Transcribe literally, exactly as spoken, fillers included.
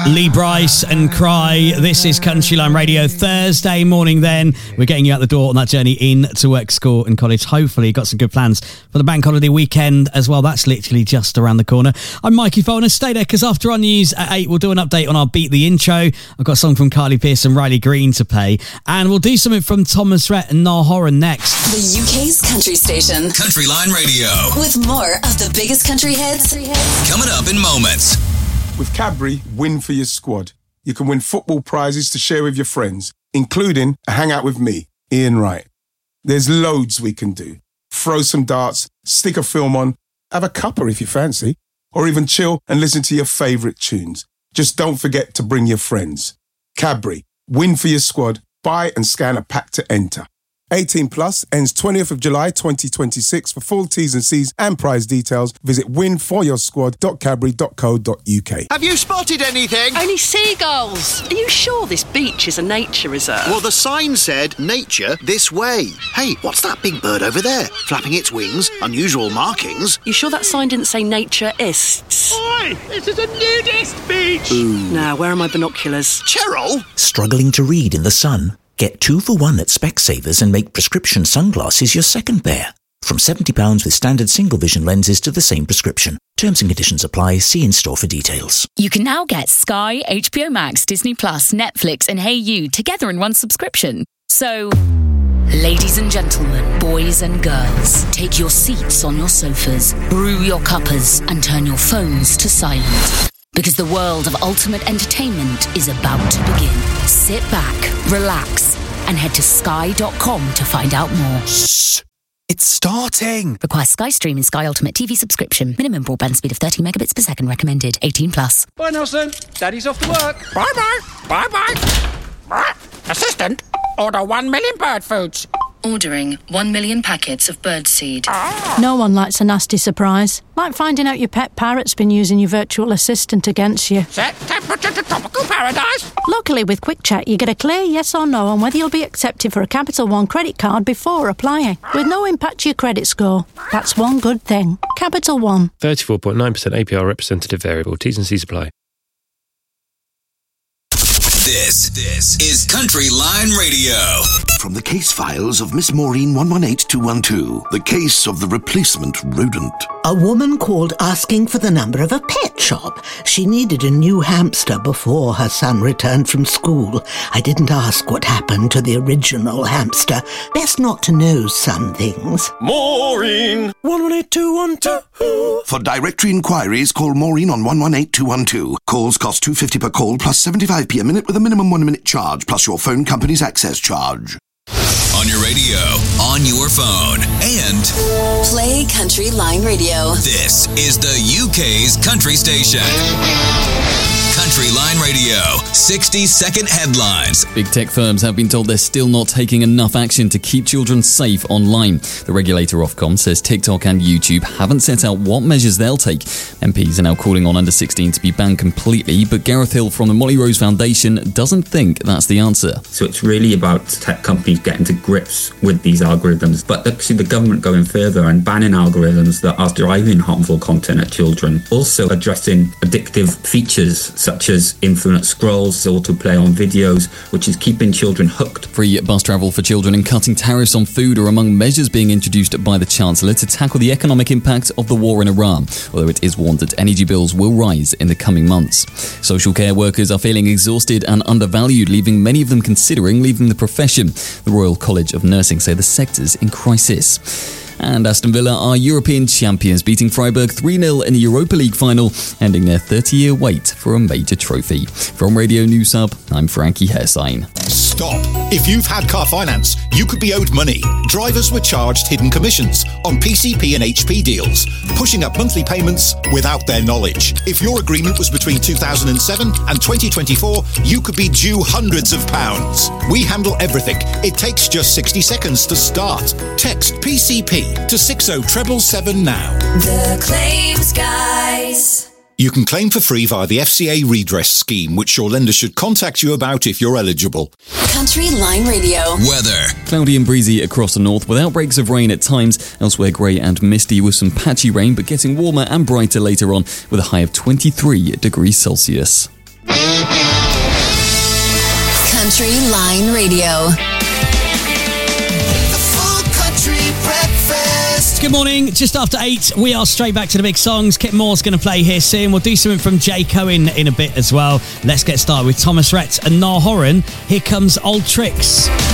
Lee Brice and Cry. This is Country Line Radio. Thursday morning then. We're getting you out the door on that journey in to work, school and college. Hopefully got some good plans for the bank holiday weekend as well. That's literally just around the corner. I'm Mikey Folner. Stay there because after our news at eight, we'll do an update on our Beat the Intro. I've got a song from Carly Pearce and Riley Green to play. And we'll do something from Thomas Rhett and Niall Horan next. The U K's country station. Country Line Radio. With more of the biggest country hits. Coming up in moments. With Cadbury, win for your squad. You can win football prizes to share with your friends, including a hangout with me, Ian Wright. There's loads we can do. Throw some darts, stick a film on, have a cuppa if you fancy, or even chill and listen to your favourite tunes. Just don't forget to bring your friends. Cadbury, win for your squad. Buy and scan a pack to enter. eighteen plus, ends twentieth of July twenty twenty-six. For full T's and C's and prize details, visit win for your squad dot cadbury dot co dot uk. Have you spotted anything? Only seagulls. Are you sure this beach is a nature reserve? Well, the sign said, nature this way. Hey, what's that big bird over there? Flapping its wings, unusual markings. You sure that sign didn't say naturists? Oi, this is a nudist beach. Ooh. Now, where are my binoculars? Cheryl? Struggling to read in the sun? Get two for one at Specsavers and make prescription sunglasses your second pair. From seventy pounds with standard single vision lenses to the same prescription. Terms and conditions apply. See in-store for details. You can now get Sky, H B O Max, Disney Plus, Netflix and Hey You together in one subscription. So, ladies and gentlemen, boys and girls, take your seats on your sofas, brew your cuppas and turn your phones to silent. Because the world of ultimate entertainment is about to begin. Sit back, relax, and head to sky dot com to find out more. Shh! It's starting! Requires Sky Stream and Sky Ultimate T V subscription. Minimum broadband speed of thirty megabits per second recommended. eighteen plus. Bye, Nelson. Daddy's off to work. Bye-bye. Bye-bye. Assistant, order one million bird foods. Ordering one million packets of birdseed. No one likes a nasty surprise. Like finding out your pet parrot's been using your virtual assistant against you. Set temperature to tropical paradise. Luckily, with Quick Check, you get a clear yes or no on whether you'll be accepted for a Capital One credit card before applying, with no impact to your credit score. That's one good thing. Capital One. thirty-four point nine percent A P R representative variable. T's and C's apply. This, this is Country Line Radio. From the case files of Miss Maureen one one eight two one two, the case of the replacement rodent. A woman called asking for the number of a pet shop. She needed a new hamster before her son returned from school. I didn't ask what happened to the original hamster. Best not to know some things. Maureen one one eight two one two. For directory inquiries, call Maureen on one one eight two one two. Calls cost two pounds fifty per call plus seventy-five p a minute with a minimum one minute charge plus your phone company's access charge. On your radio, on your phone, and Play Country Line Radio. This is the U K's country station. Country Line Radio, sixty second headlines. Big tech firms have been told they're still not taking enough action to keep children safe online. The regulator Ofcom says TikTok and YouTube haven't set out what measures they'll take. M Ps are now calling on under sixteen to be banned completely, but Gareth Hill from the Molly Rose Foundation doesn't think that's the answer. So it's really about tech companies getting to grips with these algorithms, but actually the government going further and banning algorithms that are driving harmful content at children. Also addressing addictive features such as infinite scrolls, autoplay on videos, which is keeping children hooked. Free bus travel for children and cutting tariffs on food are among measures being introduced by the Chancellor to tackle the economic impact of the war in Iran, although it is warned that energy bills will rise in the coming months. Social care workers are feeling exhausted and undervalued, leaving many of them considering leaving the profession. The Royal College of Nursing say the sector's in crisis. And Aston Villa are European champions, beating Freiburg three nil in the Europa League final, ending their thirty-year wait for a major trophy. From Radio News Hub, I'm Frankie Hersign. Stop. If you've had car finance, you could be owed money. Drivers were charged hidden commissions on P C P and H P deals, pushing up monthly payments without their knowledge. If your agreement was between two thousand seven and twenty twenty-four, you could be due hundreds of pounds. We handle everything. It takes just sixty seconds to start. Text P C P to six oh seven seven now. The Claims Guys. You can claim for free via the F C A redress scheme, which your lender should contact you about if you're eligible. Country Line Radio. Weather. Cloudy and breezy across the north with outbreaks of rain at times. Elsewhere grey and misty with some patchy rain, but getting warmer and brighter later on with a high of twenty-three degrees Celsius. Country Line Radio. The full country breakfast. Good morning. Just after eight, we are straight back to the big songs. Kit Moore's going to play here soon. We'll do something from Jay Cohen in a bit as well. Let's get started with Thomas Rhett and Niall Horan. Here comes Old Tricks.